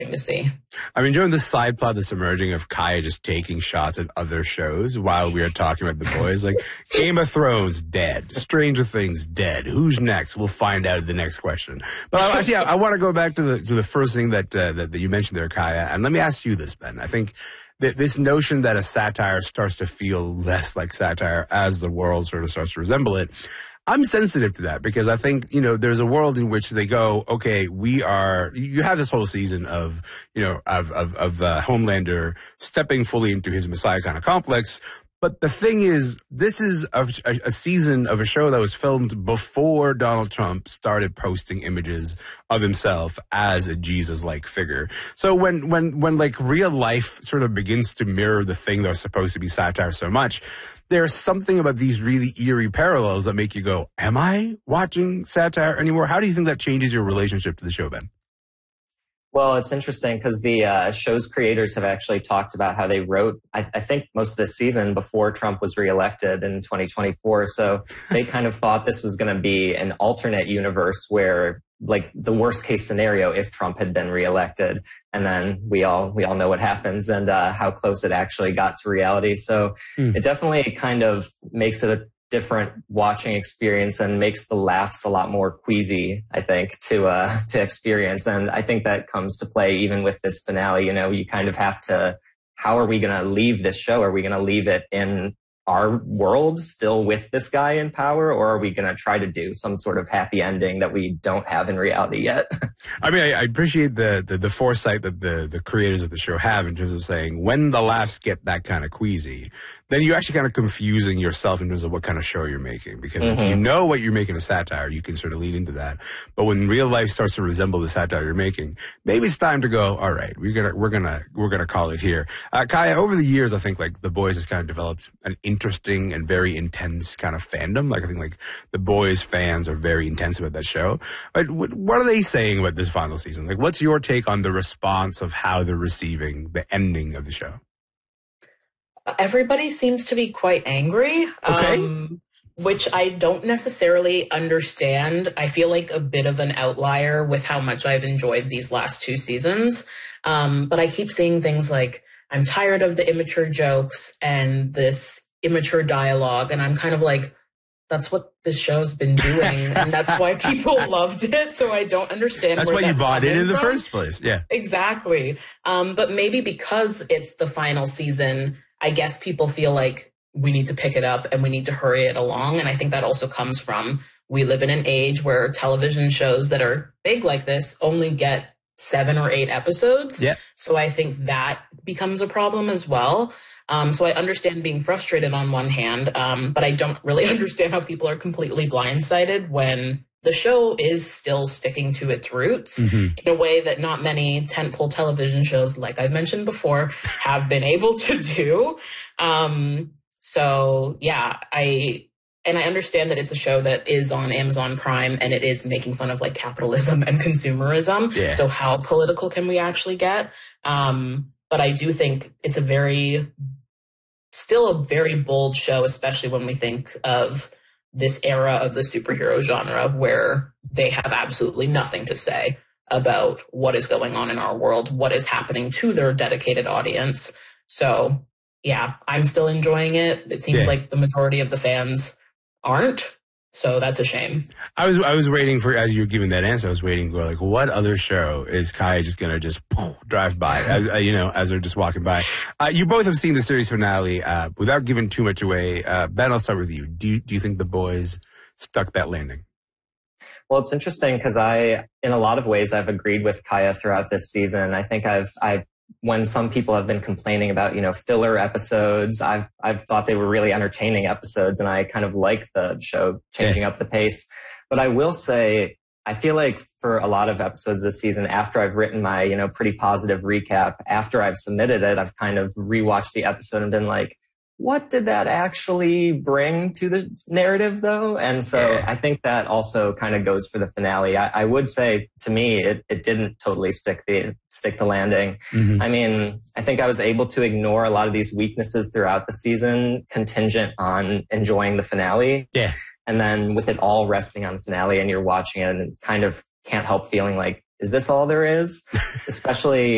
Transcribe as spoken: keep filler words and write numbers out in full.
to see. I'm enjoying this side plot that's emerging of Kaya just taking shots at other shows while we are talking about The Boys. Like, Game of Thrones, dead. Stranger Things, dead. Who's next? We'll find out in the next question. But I, actually, I, I want to go back to the to the first thing that, uh, that that you mentioned there, Kaya. And let me ask you this, Ben. I think that this notion that a satire starts to feel less like satire as the world sort of starts to resemble it, I'm sensitive to that because I think, you know, there's a world in which they go, okay, we are, you have this whole season of, you know, of, of, of uh, Homelander stepping fully into his Messiah kind of complex. But the thing is, this is a, a, a season of a show that was filmed before Donald Trump started posting images of himself as a Jesus-like figure. So when, when, when like real life sort of begins to mirror the thing that was supposed to be satire so much, there's something about these really eerie parallels that make you go, am I watching satire anymore? How do you think that changes your relationship to the show, Ben? Well, it's interesting because the uh, show's creators have actually talked about how they wrote, I, I think, most of the season before Trump was reelected in twenty twenty-four. So they kind of thought this was going to be an alternate universe where, like, the worst case scenario if Trump had been reelected. And then we all we all know what happens and uh, how close it actually got to reality. So mm. it definitely kind of makes it a different watching experience and makes the laughs a lot more queasy, I think, to uh to experience. And I think that comes to play even with this finale. You know, you kind of have to, how are we going to leave this show? Are we going to leave it in our world still with this guy in power, or are we going to try to do some sort of happy ending that we don't have in reality yet? I mean, I, I appreciate the, the the foresight that the the creators of the show have in terms of saying when the laughs get that kind of queasy, then you're actually kind of confusing yourself in terms of what kind of show you're making. Because mm-hmm. if you know what you're making a satire, you can sort of lean into that. But when real life starts to resemble the satire you're making, maybe it's time to go, all right, we're gonna we're gonna we're gonna call it here. Uh, Kaya, over the years, I think like The Boys has kind of developed an interesting and very intense kind of fandom. Like I think like The Boys fans are very intense about that show. But what, what are they saying about this final season? Like, what's your take on the response of how they're receiving the ending of the show? Everybody seems to be quite angry, okay. um, which I don't necessarily understand. I feel like a bit of an outlier with how much I've enjoyed these last two seasons. Um, but I keep seeing things like, I'm tired of the immature jokes and this immature dialogue. And I'm kind of like, that's what this show's been doing. And that's why people loved it. So I don't understand. That's where why you that's bought it in the from. first place. Yeah, exactly. Um, but maybe because it's the final season, I guess people feel like we need to pick it up and we need to hurry it along. And I think that also comes from, we live in an age where television shows that are big like this only get seven or eight episodes. Yeah. So I think that becomes a problem as well. Um, so I understand being frustrated on one hand, um, but I don't really understand how people are completely blindsided when the show is still sticking to its roots mm-hmm. in a way that not many tentpole television shows, like I've mentioned before, have been able to do. Um, so yeah, I, and I understand that it's a show that is on Amazon Prime and it is making fun of like capitalism and consumerism. Yeah. So how political can we actually get? Um, but I do think it's a very, still a very bold show, especially when we think of this era of the superhero genre where they have absolutely nothing to say about what is going on in our world, what is happening to their dedicated audience. So yeah, I'm still enjoying it. It seems yeah. like the majority of the fans aren't. So that's a shame. I was I was waiting for, as you were giving that answer, I was waiting for like, what other show is Kai just going to just poof, drive by, as uh, you know, as they're just walking by? Uh, you both have seen the series finale. Uh, without giving too much away, uh, Ben, I'll start with you. Do you, do you think The Boys stuck that landing? Well, it's interesting because I, in a lot of ways, I've agreed with Kaya throughout this season. I think I've, I've, when some people have been complaining about, you know, filler episodes, I've, I've thought they were really entertaining episodes, and I kind of like the show changing yeah. up the pace. But I will say, I feel like for a lot of episodes this season, after I've written my, you know, pretty positive recap, after I've submitted it, I've kind of rewatched the episode and been like, what did that actually bring to the narrative, though? And so yeah. I think that also kind of goes for the finale. I, I would say, to me, it, it didn't totally stick the stick the landing. Mm-hmm. I mean, I think I was able to ignore a lot of these weaknesses throughout the season, contingent on enjoying the finale. Yeah. And then with it all resting on the finale, and you're watching it and kind of can't help feeling like, is this all there is? Especially